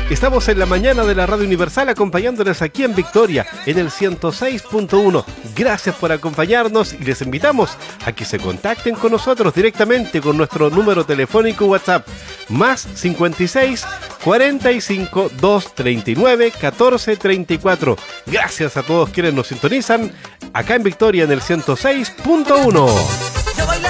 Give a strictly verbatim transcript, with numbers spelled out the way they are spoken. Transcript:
Estamos en la mañana de la Radio Universal acompañándoles aquí en Victoria, en el ciento seis punto uno. Gracias por acompañarnos y les invitamos a que se contacten con nosotros directamente con nuestro número telefónico WhatsApp, más cincuenta y seis, cuarenta y cinco, doscientos treinta y nueve, catorce treinta y cuatro. Gracias a todos quienes nos sintonizan acá en Victoria en el ciento seis punto uno.